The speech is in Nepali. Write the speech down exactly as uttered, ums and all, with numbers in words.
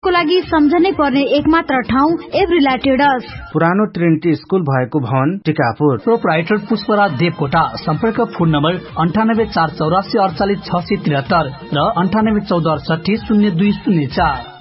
को लागि सम्झनै पर्ने एकमात्र ठाउँ एभ्रिला ट्रेडर्स। पुरानो ट्रिनिटी स्कुल भएको भवन टिकापुर। प्रोप्राइटर पुष्पराज देवकोटा। सम्पर्क फोन नम्बर अन्ठानब्बे चार चौरासी अडचालिस छ सय त्रिहत्तर र अन्ठानब्बे चौध अडसठी शून्य दुई शून्य चार।